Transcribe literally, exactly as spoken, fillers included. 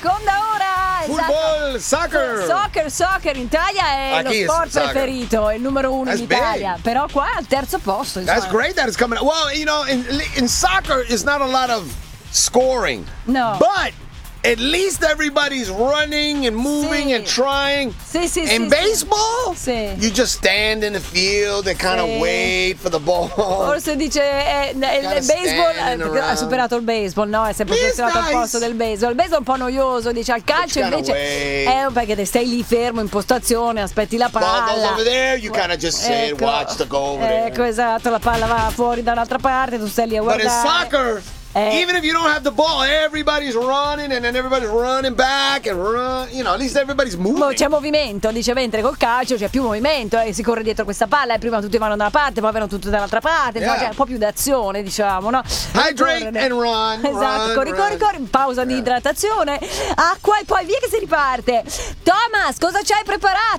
seconda ora. Football, esatto. soccer. Soccer, soccer in Italia è Aquí lo sport is soccer. preferito, è il numero uno That's in Italia. big. Però qua è al terzo posto. Insomma. That's great that it's coming. Well, you know, in, in soccer, it's not a lot of scoring. No. But at least everybody's running and moving Sì. and trying. Sì, sì, in sì, baseball, sì. you just stand in the field and kind of Sì. wait for the ball. Forse dice eh, il Gotta baseball stand eh, around. ha superato il baseball, no? È sempre It's posizionato al nice. posto del baseball. Il baseball è un po' noioso, dice al calcio gotta invece wait. è perché te stai lì fermo in postazione, aspetti la Ball goes palla. over there, you kind of just sit, Ecco. watch the go over there. Ecco, esatto, la palla va fuori da un'altra parte, tu stai lì a But in guardare. soccer, Eh. even if you don't have the ball, everybody's running and then everybody's running back and run. You know, at least everybody's moving. Mo- C'è movimento, dice, mentre col calcio c'è più movimento, eh, si corre dietro questa palla, e prima tutti vanno da una parte, poi vanno tutti dall'altra parte, insomma, Yeah. c'è un po' più d'azione, diciamo, no? Hydrate Correre. and run, Esatto, run, corri, corri, run. corri, pausa di idratazione, acqua e poi via che si riparte. Thomas, cosa ci hai preparato?